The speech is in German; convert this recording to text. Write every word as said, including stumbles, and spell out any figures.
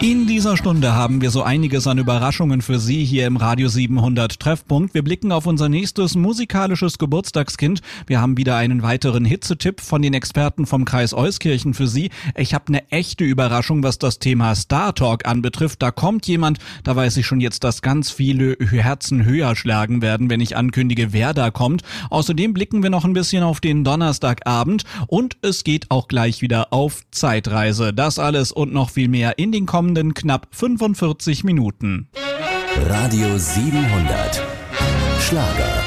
In dieser Stunde haben wir so einiges an Überraschungen für Sie hier im Radio siebenhundert Treffpunkt. Wir blicken auf unser nächstes musikalisches Geburtstagskind. Wir haben wieder einen weiteren Hitzetipp von den Experten vom Kreis Euskirchen für Sie. Ich habe eine echte Überraschung, was das Thema Star Talk anbetrifft. Da kommt jemand, da weiß ich schon jetzt, dass ganz viele Herzen höher schlagen werden, wenn ich ankündige, wer da kommt. Außerdem blicken wir noch ein bisschen auf den Donnerstagabend und es geht auch gleich wieder auf Zeitreise. Das alles und noch viel mehr in den kommenden knapp fünfundvierzig Minuten. Radio siebenhundert Schlager.